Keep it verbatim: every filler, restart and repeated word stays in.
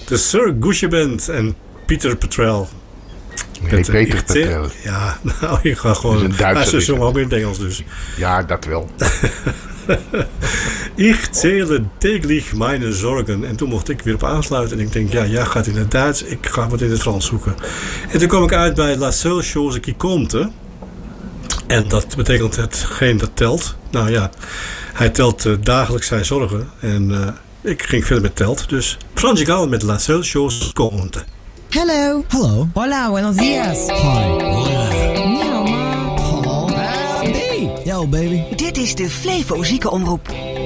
De Sir Guusje Band en Pieter Petrel. Nee, Peter Petrel. Ja, nou, ik ga gewoon... Dat is een Duitser. Hij is zomaar ook in het Engels dus. Ja, dat wel. Ik zähle täglich meine Zorgen. En toen mocht ik weer op aansluiten. En ik denk, ja, jij gaat in het Duits. Ik ga wat in het Frans zoeken. En toen kwam ik uit bij La seule chose qui compte. En dat betekent hetgeen dat telt. Nou ja, hij telt uh, dagelijks zijn zorgen. En uh, ik ging verder met telt. Dus Frans Gal met La seule chose qui compte. Hello. Hello. Hola, buenos días. Hi. Hola. Miauw, ma. Hallo. Hey. Yo, baby. Dit is de Flevo Ziekenomroep.